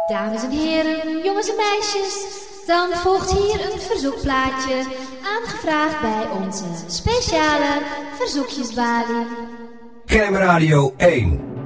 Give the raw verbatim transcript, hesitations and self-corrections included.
Dames en heren, jongens en meisjes, dan volgt hier een verzoekplaatje, aangevraagd bij onze speciale verzoekjesbalie. Crème Radio één.